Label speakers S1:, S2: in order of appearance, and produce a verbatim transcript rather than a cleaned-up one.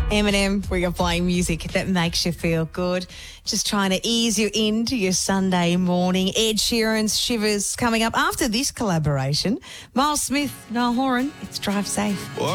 S1: Eminem, we are playing music that makes you feel good. Just trying to ease you into your Sunday morning. Ed Sheeran's Shivers coming up after this collaboration. Miles Smith, Niall Horan, it's Drive Safe.